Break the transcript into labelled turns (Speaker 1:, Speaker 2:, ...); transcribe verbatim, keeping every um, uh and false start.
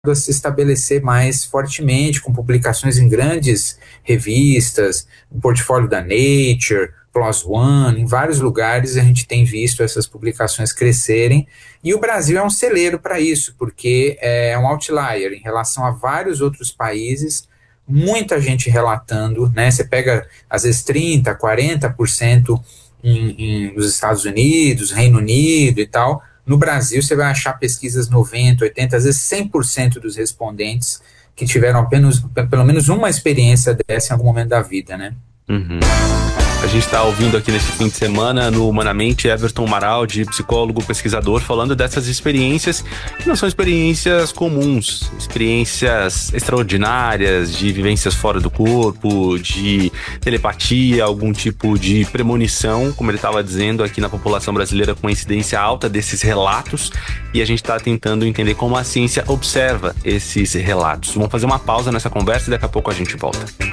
Speaker 1: a se estabelecer mais fortemente, com publicações em grandes revistas, o portfólio da Nature, PLOS ONE, em vários lugares a gente tem visto essas publicações crescerem, e o Brasil é um celeiro para isso, porque é um outlier em relação a vários outros países, muita gente relatando, né? Você pega às vezes trinta, quarenta por cento em, em, nos Estados Unidos, Reino Unido e tal. No Brasil, você vai achar pesquisas noventa, oitenta, às vezes cem por cento dos respondentes que tiveram apenas, pelo menos uma experiência dessa em algum momento da vida, né?
Speaker 2: Uhum. A gente está ouvindo aqui nesse fim de semana no Humanamente Everton Maraldi, psicólogo, pesquisador, falando dessas experiências que não são experiências comuns, experiências extraordinárias, de vivências fora do corpo, de telepatia, algum tipo de premonição, como ele estava dizendo, aqui na população brasileira com incidência alta desses relatos, e a gente está tentando entender como a ciência observa esses relatos. Vamos fazer uma pausa nessa conversa e daqui a pouco a gente volta.